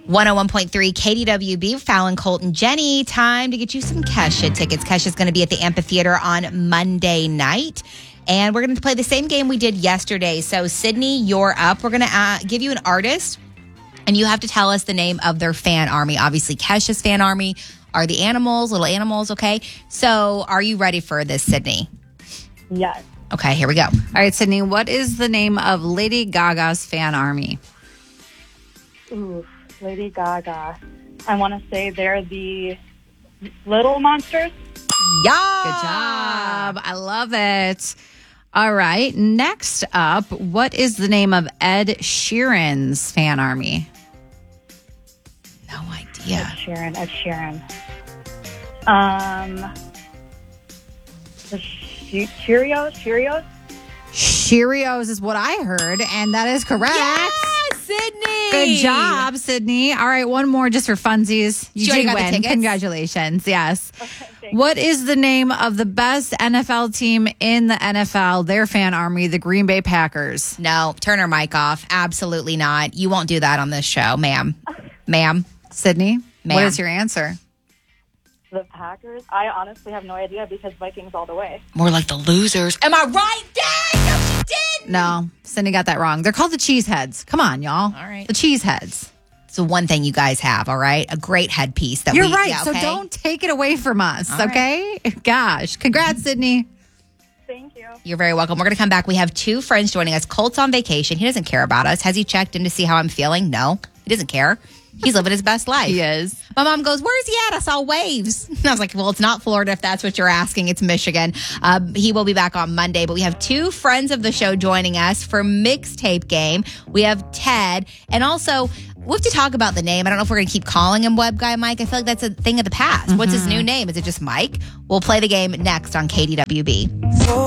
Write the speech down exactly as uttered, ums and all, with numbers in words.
one oh one point three K D W B, Fallon, Colton, Jenny. Time to get you some Kesha tickets. Kesha's going to be at the amphitheater on Monday night. And we're going to play the same game we did yesterday. So, Sydney, you're up. We're going to uh, give you an artist, and you have to tell us the name of their fan army. Obviously, Kesha's fan army are the animals, little animals, okay? So, are you ready for this, Sydney? Yes. Okay, here we go. All right, Sydney, what is the name of Lady Gaga's fan army? Ooh, Lady Gaga. I want to say they're the Little Monsters. Yeah. Good job. I love it. All right, next up, what is the name of Ed Sheeran's fan army? No idea. Ed Sheeran, Ed Sheeran. Um, the Che- Cheerios, Cheerios? Cheerios is what I heard, and that is correct. Yes, Sydney. Good job, Sydney. All right, one more just for funsies. You She already did got the win. tickets? Congratulations. Yes. Okay, thanks. What is the name of the best N F L team in the N F L, their fan army, the Green Bay Packers? No, turn her mic off. Absolutely not. You won't do that on this show, ma'am. Ma'am. Sydney, Ma'am. what is your answer? The Packers? I honestly have no idea because Vikings all the way. More like the losers. Am I right, Dad? No, she did. No, Sydney got that wrong. They're called the Cheeseheads. Come on, y'all. All right. The Cheeseheads. It's the one thing you guys have, all right? A great headpiece that You're we right. yeah, So okay? don't take it away from us, All right. okay? Gosh. Congrats, Sydney. Thank you. You're very welcome. We're going to come back. We have two friends joining us. Colt's on vacation. He doesn't care about us. Has he checked in to see how I'm feeling? No, he doesn't care. He's living his best life. He is. My mom goes, where's he at? I saw waves. And I was like, well, it's not Florida if that's what you're asking. It's Michigan. Um, he will be back on Monday. But we have two friends of the show joining us for Mixtape Game. We have Ted. And also, we have to talk about the name. I don't know if we're going to keep calling him Web Guy Mike. I feel like that's a thing of the past. Mm-hmm. What's his new name? Is it just Mike? We'll play the game next on K D W B.